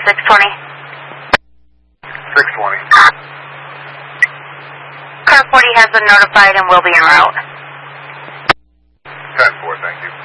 620. 620. Car 40 has been notified and will be en route. 10-4, thank you.